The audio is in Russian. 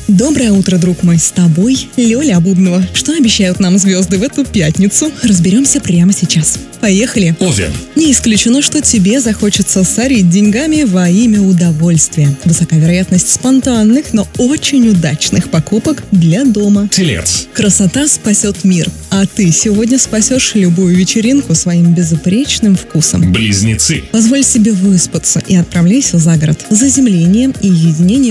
Доброе утро, друг мой, с тобой Лёля Бубнова. Что обещают нам звезды в эту пятницу? Разберемся прямо сейчас. Поехали! Овен. Не исключено, что тебе захочется сорить деньгами во имя удовольствия. Высока вероятность спонтанных, но очень удачных покупок для дома. Телец. Красота спасет мир, а ты сегодня спасешь любую вечеринку своим безупречным вкусом. Близнецы. Позволь себе выспаться и отправляйся за город. Заземление и единение